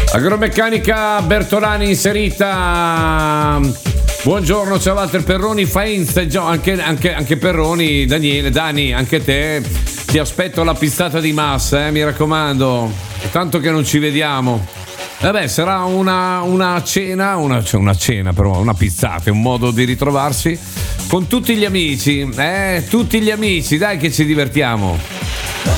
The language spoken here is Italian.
Agromeccanica Bertolani inserita. Buongiorno, ciao Walter Perroni, Fainz, anche Perroni, Daniele, Dani, anche te. Ti aspetto alla pizzata di massa, mi raccomando. È tanto che non ci vediamo. Vabbè, sarà una cena, una cena però, una pizzata, un modo di ritrovarsi con tutti gli amici, tutti gli amici, dai che ci divertiamo.